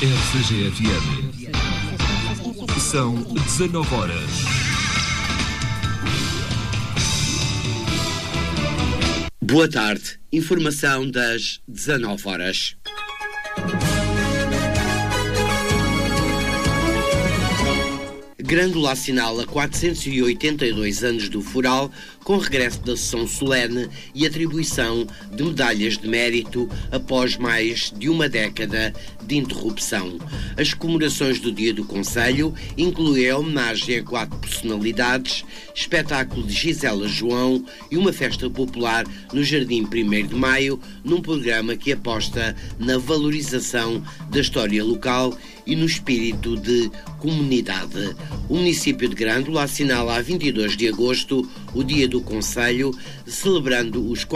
RCG-FM. São 19 horas. Boa tarde. Informação das 19 horas. Grândola assinala 482 anos do Fural, com regresso da sessão solene e atribuição de medalhas de mérito após mais de uma década de interrupção. As comemorações do Dia do Conselho incluem a homenagem a 4 personalidades, espetáculo de Gisela João e uma festa popular no Jardim 1º de Maio, num programa que aposta na valorização da história local e no espírito de comunidade. O município de Grândola assinala a 22 de agosto o Dia do Conselho, celebrando os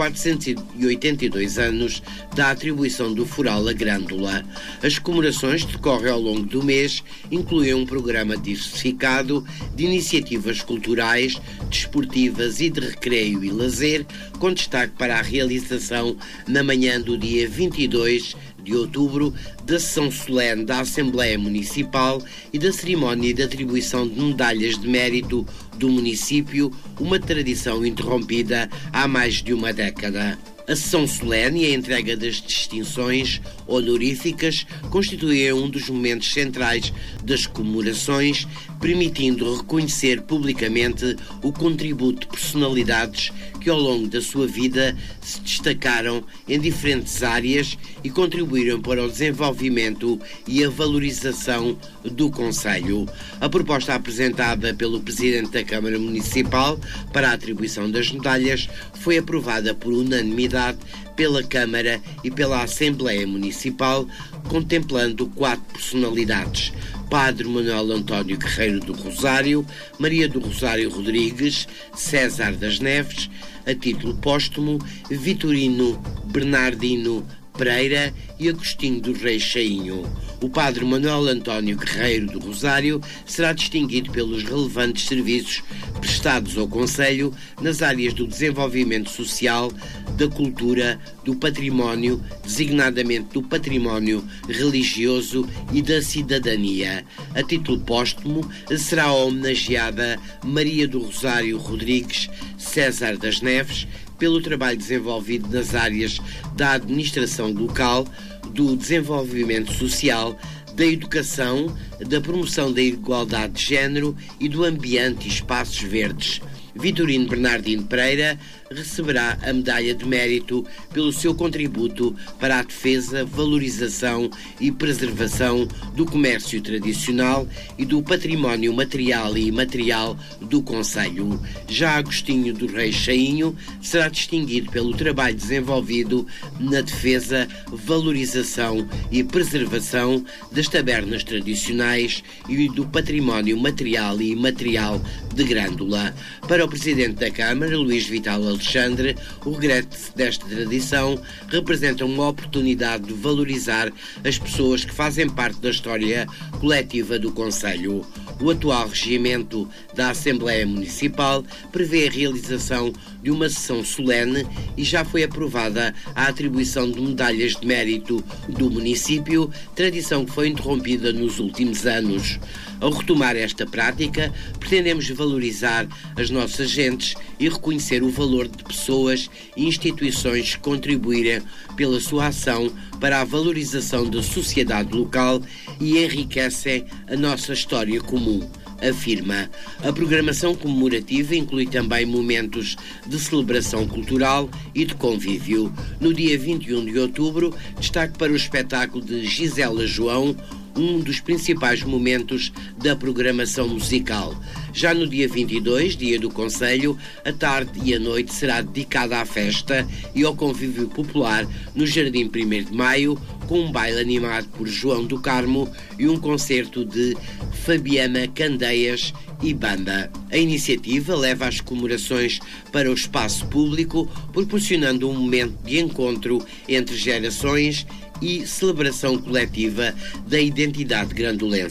482 anos da atribuição do Fural a Grândola. As comemorações decorrem ao longo do mês, incluem um programa diversificado de iniciativas culturais, desportivas e de recreio e lazer, com destaque para a realização na manhã do dia 22 de outubro da sessão solene da Assembleia Municipal e da cerimónia de atribuição de medalhas de mérito do município, uma tradição interrompida há mais de uma década. A sessão solene e a entrega das distinções honoríficas constituem um dos momentos centrais das comemorações, permitindo reconhecer publicamente o contributo de personalidades que ao longo da sua vida se destacaram em diferentes áreas e contribuíram para o desenvolvimento e a valorização do Conselho. A proposta apresentada pelo Presidente da Câmara Municipal para a atribuição das medalhas foi aprovada por unanimidade pela Câmara e pela Assembleia Municipal, contemplando 4 personalidades: Padre Manuel António Guerreiro do Rosário, Maria do Rosário Rodrigues, César das Neves, a título póstumo, Vitorino Bernardino Pereira e Agostinho do Reis Chainho. O Padre Manuel António Guerreiro do Rosário será distinguido pelos relevantes serviços prestados ao Conselho nas áreas do desenvolvimento social, da cultura, do património, designadamente do património religioso e da cidadania. A título póstumo será homenageada Maria do Rosário Rodrigues César das Neves pelo trabalho desenvolvido nas áreas da administração local, do desenvolvimento social, da educação, da promoção da igualdade de género e do ambiente e espaços verdes. Vitorino Bernardino Pereira receberá a medalha de mérito pelo seu contributo para a defesa, valorização e preservação do comércio tradicional e do património material e imaterial do Conselho. Já Agostinho do Reis Chainho será distinguido pelo trabalho desenvolvido na defesa, valorização e preservação das tabernas tradicionais e do património material e imaterial de Grândola. Para o Presidente da Câmara, Luís Vital Alexandre, o regresso desta tradição representa uma oportunidade de valorizar as pessoas que fazem parte da história coletiva do Conselho. O atual regimento da Assembleia Municipal prevê a realização de uma sessão solene e já foi aprovada a atribuição de medalhas de mérito do município, tradição que foi interrompida nos últimos anos. Ao retomar esta prática, pretendemos valorizar as nossas gentes e reconhecer o valor de pessoas e instituições que contribuírem pela sua ação para a valorização da sociedade local e enriquecem a nossa história comum, afirma. A programação comemorativa inclui também momentos de celebração cultural e de convívio. No dia 21 de outubro, destaque para o espetáculo de Gisela João, um dos principais momentos da programação musical. Já no dia 22, dia do Conselho, a tarde e a noite será dedicada à festa e ao convívio popular no Jardim 1º de Maio, com um baile animado por João do Carmo e um concerto de Fabiana Candeias e banda. A iniciativa leva as comemorações para o espaço público, proporcionando um momento de encontro entre gerações e celebração coletiva da identidade grandolense.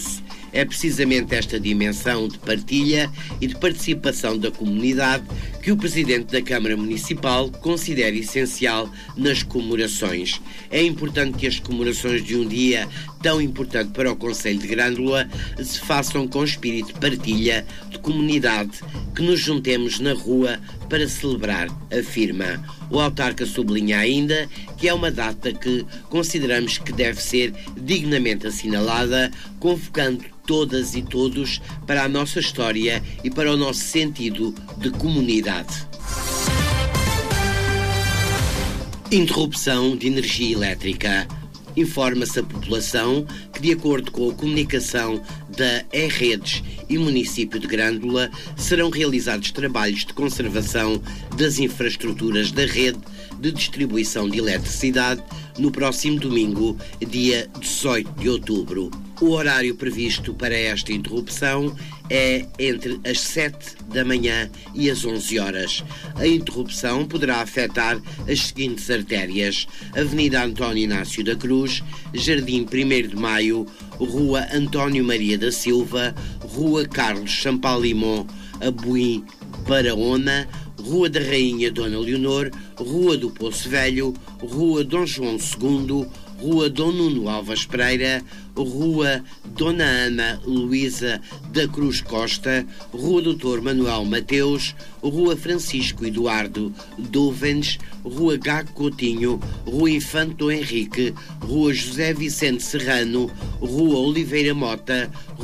É precisamente esta dimensão de partilha e de participação da comunidade que o Presidente da Câmara Municipal considera essencial nas comemorações. É importante que as comemorações de um dia tão importante para o Concelho de Grândola se façam com espírito de partilha, de comunidade, que nos juntemos na rua para celebrar, afirma. O autarca sublinha ainda que é uma data que consideramos que deve ser dignamente assinalada, convocando todas e todos para a nossa história e para o nosso sentido de comunidade. Interrupção de energia elétrica. Informa-se a população que, de acordo com a comunicação da E-Redes e município de Grândola, serão realizados trabalhos de conservação das infraestruturas da rede de distribuição de eletricidade no próximo domingo, dia 18 de outubro. O horário previsto para esta interrupção é entre as 7 da manhã e as 11 horas. A interrupção poderá afetar as seguintes artérias: Avenida António Inácio da Cruz, Jardim 1º de Maio, Rua António Maria da Silva, Rua Carlos Champalimon, Abuim, Barahona, Rua da Rainha Dona Leonor, Rua do Poço Velho, Rua Dom João II, Rua Dom Nuno Alves Pereira, Rua Dona Ana Luísa da Cruz Costa, Rua Doutor Manuel Mateus, Rua Francisco Eduardo Dovens, Rua Gago Coutinho, Rua Infante Dom Henrique, Rua José Vicente Serrano, Rua Oliveira Mota,